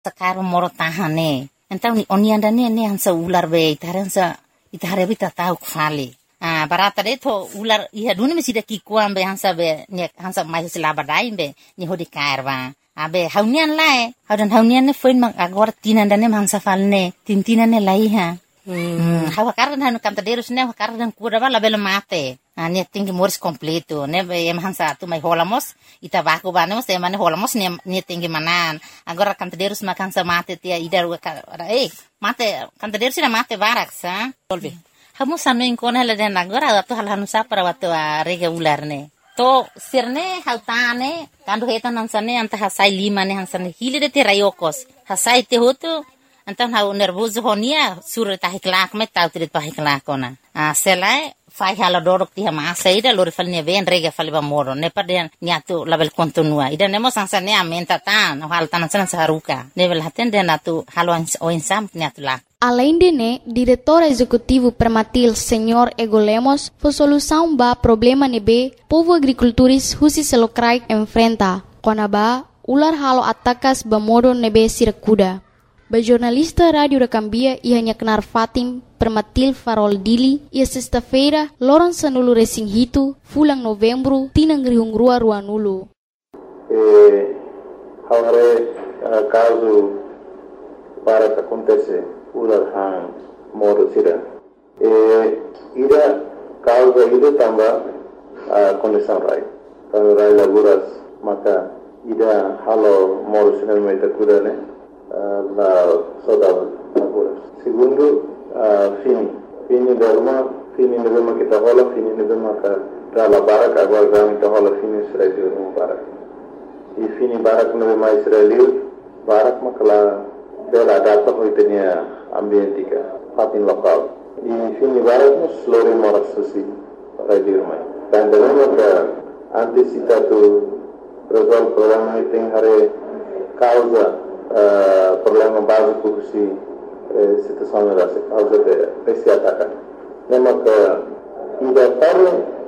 sekarang moro tahane. Então ni onianda ne hansa ular be itare bita tahu kfali. Barata de to ular iha duni mesida kikuan be hansa mai silabadai be ni hodi kairwa. Abe haunian lai, haunian ne foin mang agora tinanda ne hansa falne, tintina ne lai ha. Hawa kardan hanu cantaderos ne kardan cura bala bela mate. Ne tingi moris completo, ne em hansa tu mai holamos, itabaco banemos e mane holamos ne tingi manan. Agora cantaderos ma hansa mate tia idar mate cantaderos ina mate barak sa. Tolbi. Hamu sanu inkona la den agora atu hal hanu sa para watu rega ular ne. To sirne hautane kandu hetan hansane anta hasai lima ne hansane hili de te rayokos. Hasai te hotu Então, hau nervoso honia, sura tahiklak me tau tirit pahiklak ona. Selai, fai hala dorok tiha maasa ida, lori fal nia ven rega fali ba moro. Nepa dia niatu label kontinua. Ida nemo sangsa nea menta tan, hal tanan sana saharuka. Nebel haten dia natu halo oinsam niatu lak. Além de né, diretor executivo permatil Senhor Ego Lemos, foi solução ba problema nebe, povo agricultores husi selokrai enfrenta. Konaba, ular halo atakas ba moro nebe sirakuda. Jornalista Rádio da Cambia ia Knar Fatim Permatil Farol Dili ia sexta-feira loron sanulu resinghito fulang novembro tinang rihungrua ruanulu. Haware caso para que acontece ular hang moro sira. Ida causa ida tamba condição rai. Kalau rai laguras maka ida halo moro sira meta kuda ne. La saudade agora. Segundo, fini derma kita hola, fini derma ka la barak agora gami kita hola fini Israel no barak. E fini barak no mais Israel, barak makala bela data hoitenia ambientika, fatin lokal. E fini barak no slori moras susi radio mai. Dan derma ka antisipatu resolve problema iting hare causa problema básico que situação era causa de esse ataque. Lembra que ainda